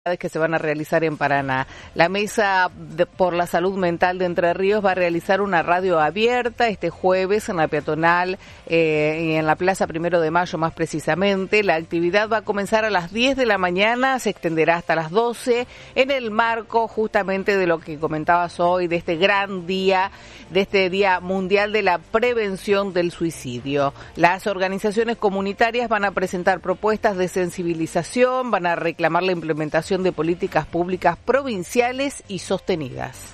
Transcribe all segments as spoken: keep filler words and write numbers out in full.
que se van a realizar en Paraná. La Mesa de, por la Salud Mental de Entre Ríos va a realizar una radio abierta este jueves en la peatonal eh, y en la Plaza Primero de Mayo más precisamente. La actividad va a comenzar a las diez de la mañana, se extenderá hasta las doce en el marco justamente de lo que comentabas hoy, de este gran día, de este Día Mundial de la Prevención del Suicidio. Las organizaciones comunitarias van a presentar propuestas de sensibilización, van a reclamar la implementación de políticas públicas provinciales y sostenidas.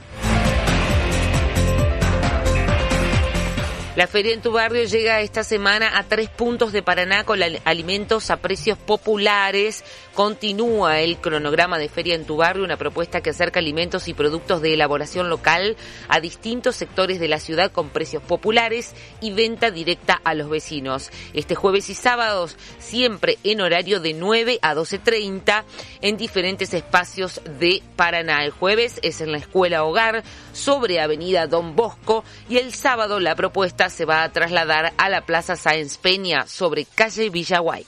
La feria en tu barrio llega esta semana a tres puntos de Paraná con alimentos a precios populares. Continúa el cronograma de Feria en tu barrio, una propuesta que acerca alimentos y productos de elaboración local a distintos sectores de la ciudad con precios populares y venta directa a los vecinos. Este jueves y sábados, siempre en horario de nueve a doce treinta, en diferentes espacios de Paraná. El jueves es en la Escuela Hogar, sobre Avenida Don Bosco, y el sábado la propuesta se va a trasladar a la Plaza Sáenz Peña, sobre calle Villaguay.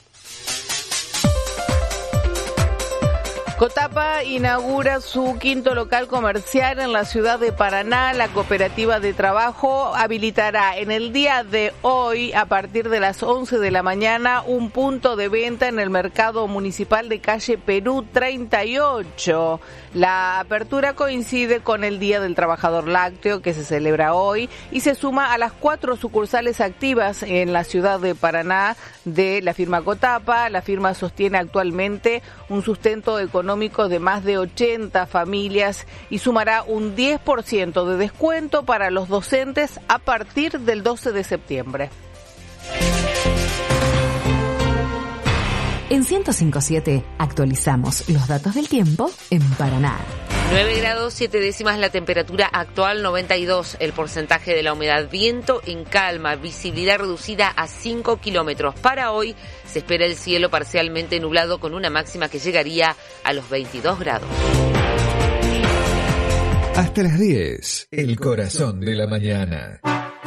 Cotapa inaugura su quinto local comercial en la ciudad de Paraná. La cooperativa de trabajo habilitará en el día de hoy, a partir de las once de la mañana, un punto de venta en el mercado municipal de calle Perú treinta y ocho. La apertura coincide con el Día del Trabajador Lácteo, que se celebra hoy, y se suma a las cuatro sucursales activas en la ciudad de Paraná de la firma Cotapa. La firma sostiene actualmente un sustento económico de más de ochenta familias y sumará un diez por ciento de descuento para los docentes a partir del doce de septiembre. En ciento cinco punto siete actualizamos los datos del tiempo en Paraná. nueve grados siete décimas la temperatura actual, noventa y dos el porcentaje de la humedad, viento en calma, visibilidad reducida a cinco kilómetros. Para hoy se espera el cielo parcialmente nublado con una máxima que llegaría a los veintidós grados. Hasta las diez, el corazón de la mañana.